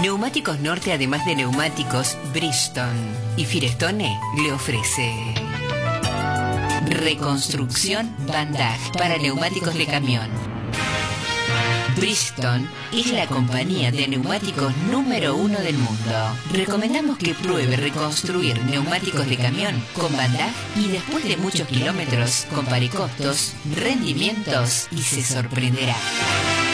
Neumáticos Norte, además de neumáticos, Bridgestone y Firestone le ofrece reconstrucción Bandage para neumáticos de camión. Bridgestone es la compañía de neumáticos número 1 del mundo. Recomendamos que pruebe reconstruir neumáticos de camión con Bandage y después de muchos kilómetros compare costos, rendimientos y se sorprenderá.